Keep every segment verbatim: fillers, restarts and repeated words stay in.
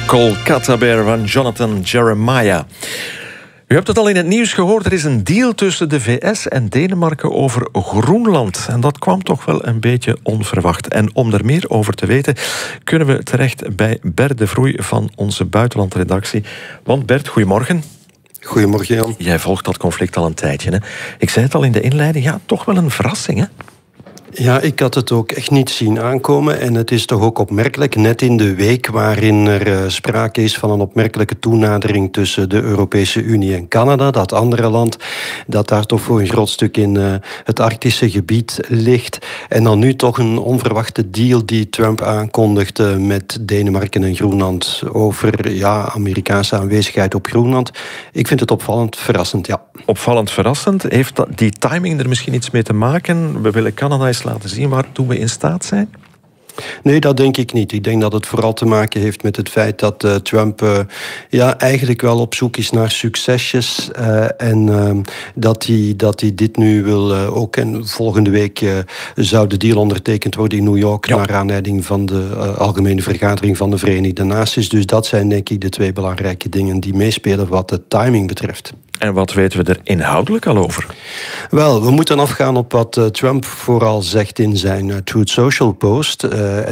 Kolkata Bear van Jonathan Jeremiah. U hebt het al in het nieuws gehoord, er is een deal tussen de V S en Denemarken over Groenland. En dat kwam toch wel een beetje onverwacht. En om er meer over te weten, kunnen we terecht bij Bert de Vroei van onze buitenlandredactie. Want Bert, goedemorgen. Goedemorgen, Jan. Jij volgt dat conflict al een tijdje, hè? Ik zei het al in de inleiding, ja, toch wel een verrassing, hè? Ja, ik had het ook echt niet zien aankomen. En het is toch ook opmerkelijk, net in de week waarin er uh, sprake is van een opmerkelijke toenadering tussen de Europese Unie en Canada, dat andere land dat daar toch voor een groot stuk in uh, het Arctische gebied ligt. En dan nu toch een onverwachte deal die Trump aankondigt uh, met Denemarken en Groenland over ja, Amerikaanse aanwezigheid op Groenland. Ik vind het opvallend verrassend, ja. Opvallend verrassend. Heeft dat, die timing er misschien iets mee te maken? We willen Canada eens laten zien waartoe we in staat zijn? Nee, dat denk ik niet. Ik denk dat het vooral te maken heeft met het feit dat uh, Trump uh, ja, eigenlijk wel op zoek is naar succesjes. Uh, en uh, dat hij dat hij dit nu wil uh, ook. En volgende week uh, zou de deal ondertekend worden in New York, ja, naar aanleiding van de uh, Algemene Vergadering van de Verenigde Naties. Dus dat zijn denk ik de twee belangrijke dingen die meespelen wat de timing betreft. En wat weten we er inhoudelijk al over? Wel, we moeten afgaan op wat uh, Trump vooral zegt in zijn uh, Truth Social post. Uh,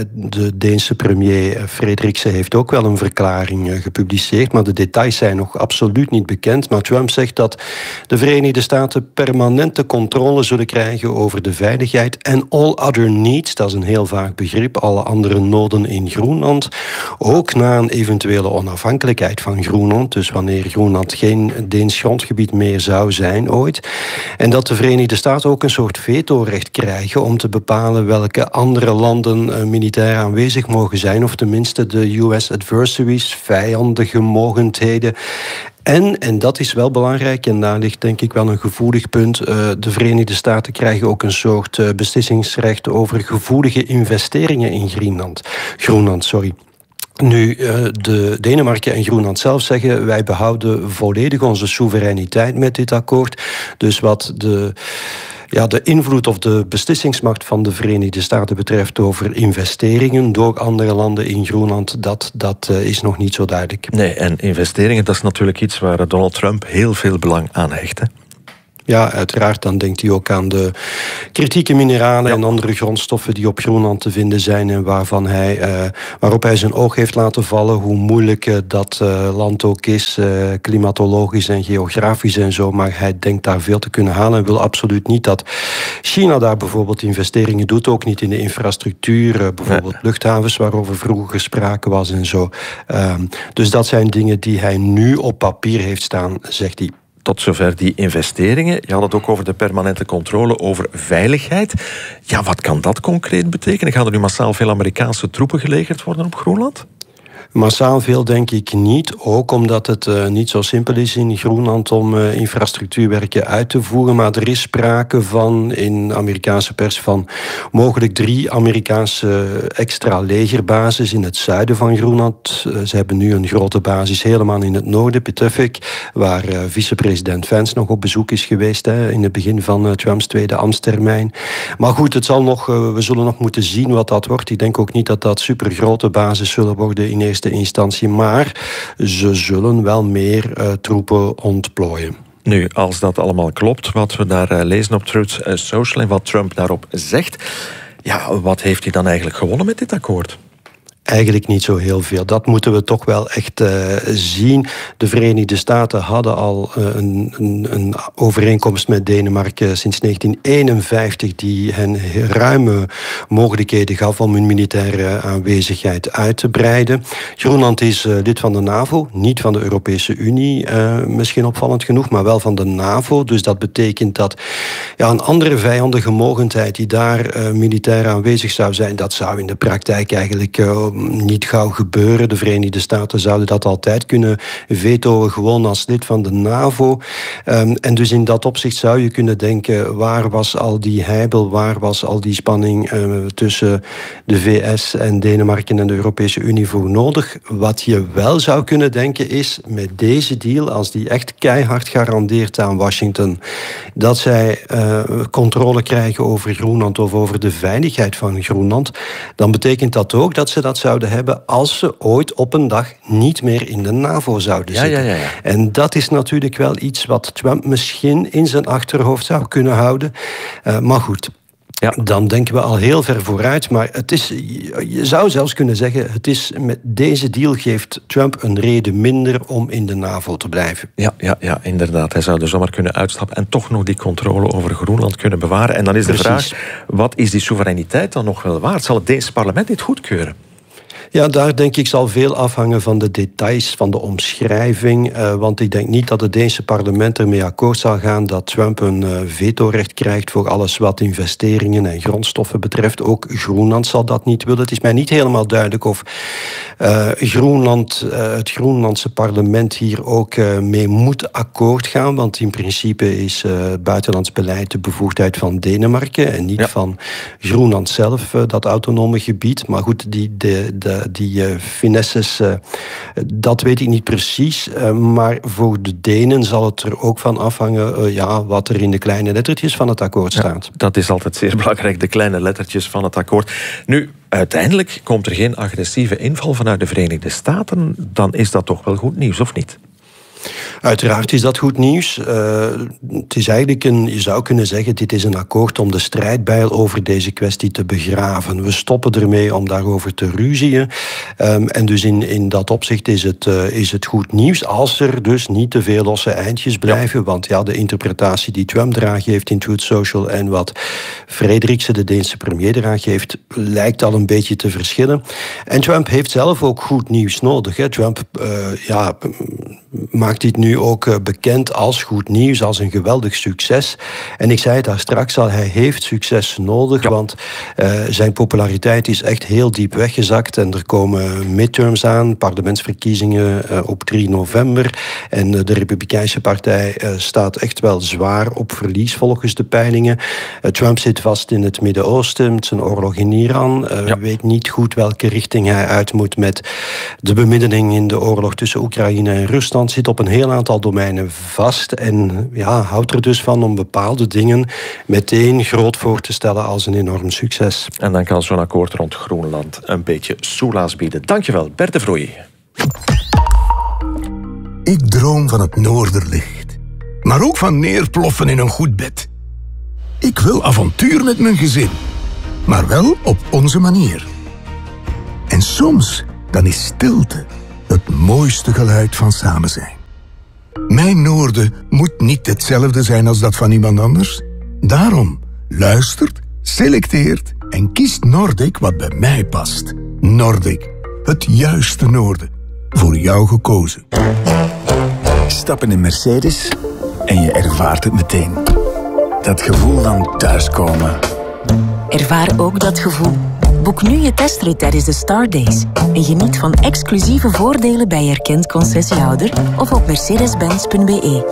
de Deense premier uh, Frederiksen heeft ook wel een verklaring uh, gepubliceerd, maar de details zijn nog absoluut niet bekend. Maar Trump zegt dat de Verenigde Staten permanente controle zullen krijgen over de veiligheid en all other needs, dat is een heel vaag begrip, alle andere noden in Groenland, ook na een eventuele onafhankelijkheid van Groenland, dus wanneer Groenland geen Deens grondgebied meer zou zijn ooit. En dat de Verenigde Staten ook een soort vetorecht krijgen om te bepalen welke andere landen uh, militair aanwezig mogen zijn, of tenminste de U S adversaries, vijandige mogendheden. En, en dat is wel belangrijk, en daar ligt denk ik wel een gevoelig punt, uh, de Verenigde Staten krijgen ook een soort uh, beslissingsrecht over gevoelige investeringen in Groenland. Groenland, sorry. Nu, de Denemarken en Groenland zelf zeggen, wij behouden volledig onze soevereiniteit met dit akkoord. Dus wat de, ja, de invloed of de beslissingsmacht van de Verenigde Staten betreft over investeringen door andere landen in Groenland, dat, dat is nog niet zo duidelijk. Nee, en investeringen, dat is natuurlijk iets waar Donald Trump heel veel belang aan hecht, hè? Ja, uiteraard. Dan denkt hij ook aan de kritieke mineralen, ja, en andere grondstoffen die op Groenland te vinden zijn en waarvan hij, uh, waarop hij zijn oog heeft laten vallen, hoe moeilijk uh, dat uh, land ook is, uh, klimatologisch en geografisch en zo. Maar hij denkt daar veel te kunnen halen en wil absoluut niet dat China daar bijvoorbeeld investeringen doet, ook niet in de infrastructuur, uh, bijvoorbeeld nee. luchthavens waarover vroeger sprake was en zo. Uh, dus dat zijn dingen die hij nu op papier heeft staan, zegt hij. Tot zover die investeringen. Je had het ook over de permanente controle over veiligheid. Ja, wat kan dat concreet betekenen? Gaan er nu massaal veel Amerikaanse troepen gelegerd worden op Groenland? Massaal veel denk ik niet, ook omdat het uh, niet zo simpel is in Groenland om uh, infrastructuurwerken uit te voeren, maar er is sprake van, in Amerikaanse pers, van mogelijk drie Amerikaanse extra legerbases in het zuiden van Groenland. Uh, ze hebben nu een grote basis helemaal in het noorden, Pituffik, waar uh, vicepresident Vance nog op bezoek is geweest hè, in het begin van uh, Trumps tweede ambtstermijn. Maar goed, het zal nog, uh, we zullen nog moeten zien wat dat wordt. Ik denk ook niet dat dat supergrote bases zullen worden in eerste instantie, maar ze zullen wel meer uh, troepen ontplooien. Nu, als dat allemaal klopt, wat we daar uh, lezen op Truth Social en wat Trump daarop zegt, ja, wat heeft hij dan eigenlijk gewonnen met dit akkoord? Eigenlijk niet zo heel veel. Dat moeten we toch wel echt uh, zien. De Verenigde Staten hadden al uh, een, een, een overeenkomst met Denemarken sinds negentien eenenvijftig... die hen ruime mogelijkheden gaf om hun militaire aanwezigheid uit te breiden. Groenland is uh, lid van de NAVO, niet van de Europese Unie, uh, misschien opvallend genoeg, maar wel van de NAVO. Dus dat betekent dat ja, een andere vijandige mogendheid die daar uh, militair aanwezig zou zijn, dat zou in de praktijk eigenlijk Uh, niet gauw gebeuren. De Verenigde Staten zouden dat altijd kunnen vetoen, gewoon als lid van de NAVO. Um, en dus in dat opzicht zou je kunnen denken, waar was al die heibel, waar was al die spanning uh, tussen de V S en Denemarken en de Europese Unie voor nodig? Wat je wel zou kunnen denken is, met deze deal, als die echt keihard garandeert aan Washington, dat zij uh, controle krijgen over Groenland of over de veiligheid van Groenland, dan betekent dat ook dat ze dat zouden hebben als ze ooit op een dag niet meer in de NAVO zouden ja, zitten. Ja, ja, ja. En dat is natuurlijk wel iets wat Trump misschien in zijn achterhoofd zou kunnen houden. Uh, maar goed. Ja. Dan denken we al heel ver vooruit. Maar het is, je zou zelfs kunnen zeggen, het is met deze deal geeft Trump een reden minder om in de NAVO te blijven. Ja, ja, ja, inderdaad. Hij zou er zomaar kunnen uitstappen en toch nog die controle over Groenland kunnen bewaren. En dan is de Precies. vraag, wat is die soevereiniteit dan nog wel waard? Zal het Deense parlement dit goedkeuren? Ja, daar denk ik zal veel afhangen van de details van de omschrijving. Uh, want ik denk niet dat het Deense parlement ermee akkoord zal gaan dat Trump een uh, vetorecht krijgt voor alles wat investeringen en grondstoffen betreft. Ook Groenland zal dat niet willen. Het is mij niet helemaal duidelijk of uh, Groenland, uh, het Groenlandse parlement hier ook uh, mee moet akkoord gaan. Want in principe is uh, buitenlands beleid de bevoegdheid van Denemarken en niet ja. van Groenland zelf, uh, dat autonome gebied. Maar goed, die... de, de Die uh, finesses, uh, dat weet ik niet precies. Uh, maar voor de Denen zal het er ook van afhangen uh, ja, wat er in de kleine lettertjes van het akkoord staat. Ja, dat is altijd zeer belangrijk, de kleine lettertjes van het akkoord. Nu, uiteindelijk komt er geen agressieve inval vanuit de Verenigde Staten. Dan is dat toch wel goed nieuws, of niet? Uiteraard is dat goed nieuws. Uh, het is eigenlijk een, je zou kunnen zeggen, dit is een akkoord om de strijdbijl over deze kwestie te begraven. We stoppen ermee om daarover te ruzien. Um, en dus in, in dat opzicht is het, uh, is het goed nieuws, als er dus niet te veel losse eindjes blijven. Ja. Want ja, de interpretatie die Trump eraan geeft in Truth Social en wat Frederiksen, de Deense premier, eraan geeft, lijkt al een beetje te verschillen. En Trump heeft zelf ook goed nieuws nodig. Hè. Trump uh, ja, maakt dit nu ook bekend als goed nieuws, als een geweldig succes. En ik zei het daar straks al, hij heeft succes nodig, ja. want uh, zijn populariteit is echt heel diep weggezakt en er komen midterms aan, parlementsverkiezingen uh, op drie november en uh, de Republikeinse partij uh, staat echt wel zwaar op verlies volgens de peilingen. Uh, Trump zit vast in het Midden-Oosten met zijn oorlog in Iran, uh, ja. weet niet goed welke richting hij uit moet met de bemiddeling in de oorlog tussen Oekraïne en Rusland, zit op een heel aantal domeinen vast en ja, houdt er dus van om bepaalde dingen meteen groot voor te stellen als een enorm succes. En dan kan zo'n akkoord rond Groenland een beetje soelaas bieden. Dankjewel, Bert de Vroei. Ik droom van het noorderlicht, maar ook van neerploffen in een goed bed. Ik wil avontuur met mijn gezin, maar wel op onze manier. En soms dan is stilte het mooiste geluid van samen zijn. Mijn noorden moet niet hetzelfde zijn als dat van iemand anders. Daarom luistert, selecteert en kiest Nordic wat bij mij past. Nordic, het juiste noorden. Voor jou gekozen. Stap in een Mercedes en je ervaart het meteen. Dat gevoel van thuiskomen. Ervaar ook dat gevoel. Boek nu je testrit tijdens de Star Days en geniet van exclusieve voordelen bij erkend concessiehouder of op mercedes benz punt b e.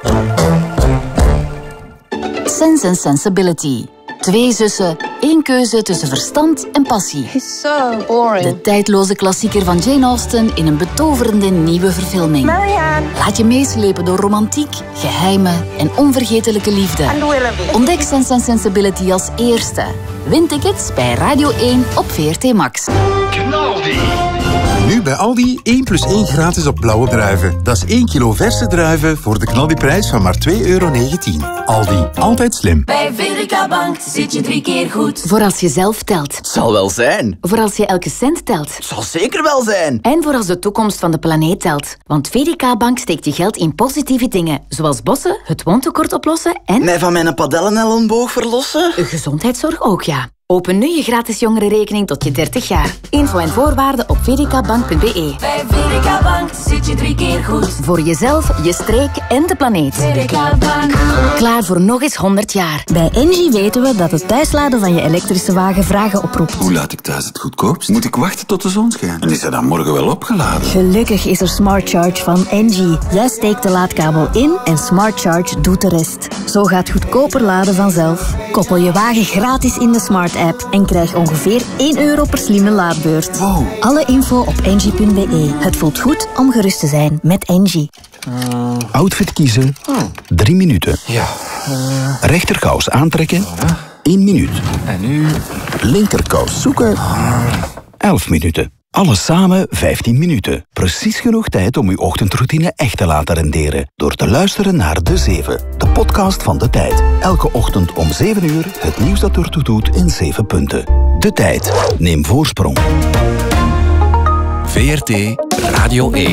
Sense and Sensibility. Twee zussen, één keuze tussen verstand en passie. He's so boring. De tijdloze klassieker van Jane Austen in een betoverende nieuwe verfilming. Marianne. Laat je meeslepen door romantiek, geheimen en onvergetelijke liefde. And Willoughby. Ontdek Sense and Sensibility als eerste. Win tickets bij Radio één op V R T Max. Knaldi. Nu bij Aldi één plus één gratis op blauwe druiven. Dat is één kilo verse druiven voor de knaldiprijs van maar twee euro negentien. Aldi, altijd slim. Bij V D K Bank zit je drie keer goed. Voor als je zelf telt. Zal wel zijn. Voor als je elke cent telt. Zal zeker wel zijn. En voor als de toekomst van de planeet telt. Want V D K Bank steekt je geld in positieve dingen. Zoals bossen, het woontekort oplossen en... mij van mijn padellen-elleboog verlossen. Gezondheidszorg ook, ja. Open nu je gratis jongerenrekening tot je dertig jaar. Info en voorwaarden op v d k bank punt b e. Bij V D K Bank zit je drie keer goed. Voor jezelf, je streek en de planeet. V D K Bank. Klaar voor nog eens honderd jaar. Bij Engie weten we dat het thuisladen van je elektrische wagen vragen oproept. Hoe laat ik thuis het goedkoopst? Moet ik wachten tot de zon schijnt? En is hij dan morgen wel opgeladen? Gelukkig is er Smart Charge van Engie. Jij steekt de laadkabel in en Smart Charge doet de rest. Zo gaat goedkoper laden vanzelf. Koppel je wagen gratis in de Smart app en krijg ongeveer één euro per slimme laadbeurt. Wow. Alle info op engie punt b e. Het voelt goed om gerust te zijn met Engie. Uh. Outfit kiezen, drie minuten. Ja. Uh. Rechterkous aantrekken, uh. één minuut. En nu? Linkerkous zoeken, uh. elf minuten. Alles samen vijftien minuten. Precies genoeg tijd om uw ochtendroutine echt te laten renderen. Door te luisteren naar De Zeven, de podcast van De Tijd. Elke ochtend om zeven uur het nieuws dat ertoe doet in zeven punten. De Tijd. Neem voorsprong. V R T Radio één.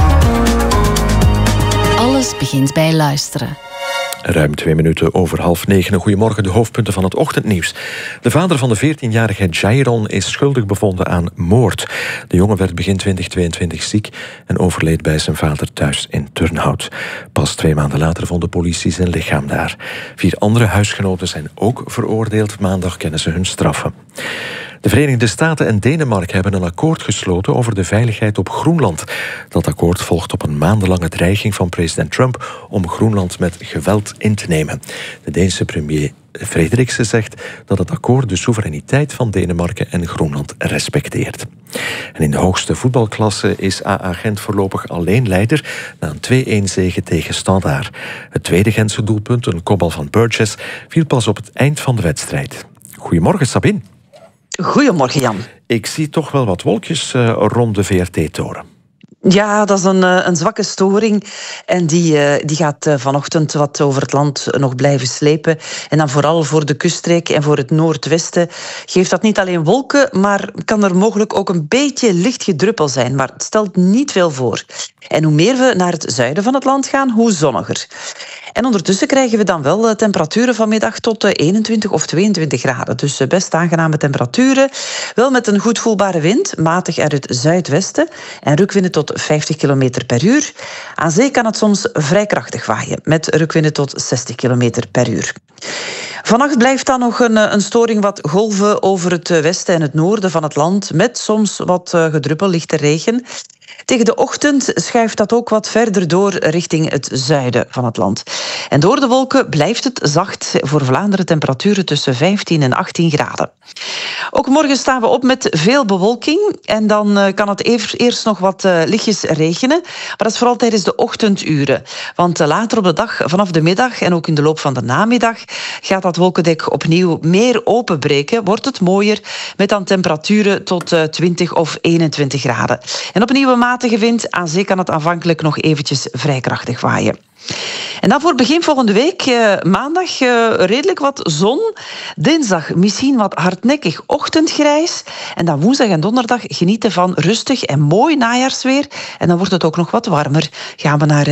Alles begint bij luisteren. Ruim twee minuten over half negen. Goedemorgen, de hoofdpunten van het ochtendnieuws. De vader van de veertienjarige Jairon is schuldig bevonden aan moord. De jongen werd begin twintig tweeëntwintig ziek en overleed bij zijn vader thuis in Turnhout. Pas twee maanden later vond de politie zijn lichaam daar. Vier andere huisgenoten zijn ook veroordeeld. Maandag kennen ze hun straffen. De Verenigde Staten en Denemarken hebben een akkoord gesloten over de veiligheid op Groenland. Dat akkoord volgt op een maandenlange dreiging van president Trump om Groenland met geweld in te nemen. De Deense premier Frederiksen zegt dat het akkoord de soevereiniteit van Denemarken en Groenland respecteert. En in de hoogste voetbalklasse is A A Gent voorlopig alleen leider na een twee-een zege tegen Standaard. Het tweede Gentse doelpunt, een kopbal van Burgess, viel pas op het eind van de wedstrijd. Goedemorgen, Sabine. Goedemorgen, Jan. Ik zie toch wel wat wolkjes uh, rond de V R T-toren. Ja, dat is een, een zwakke storing. En die, die gaat vanochtend wat over het land nog blijven slepen. En dan vooral voor de kuststreek en voor het noordwesten geeft dat niet alleen wolken, maar kan er mogelijk ook een beetje licht gedruppel zijn. Maar het stelt niet veel voor. En hoe meer we naar het zuiden van het land gaan, hoe zonniger. En ondertussen krijgen we dan wel temperaturen vanmiddag tot eenentwintig of tweeëntwintig graden. Dus best aangename temperaturen. Wel met een goed voelbare wind, matig uit het zuidwesten. En rukwinden tot vijftig kilometer per uur. Aan zee kan het soms vrij krachtig waaien, met rukwinden tot zestig kilometer per uur. Vannacht blijft dan nog een, een storing wat golven over het westen en het noorden van het land, met soms wat gedruppel, lichte regen. Tegen de ochtend schuift dat ook wat verder door richting het zuiden van het land. En door de wolken blijft het zacht, voor Vlaanderen temperaturen tussen vijftien en achttien graden. Ook morgen staan we op met veel bewolking en dan kan het eerst nog wat lichtjes regenen. Maar dat is vooral tijdens de ochtenduren. Want later op de dag, vanaf de middag en ook in de loop van de namiddag, gaat dat wolkendek opnieuw meer openbreken. Wordt het mooier met dan temperaturen tot twintig of eenentwintig graden. En opnieuw een matige wind. Aan zee kan het aanvankelijk nog eventjes vrij krachtig waaien. En dan voor begin volgende week, eh, maandag, eh, redelijk wat zon. Dinsdag misschien wat hardnekkig ochtendgrijs. En dan woensdag en donderdag genieten van rustig en mooi najaarsweer. En dan wordt het ook nog wat warmer. Gaan we naar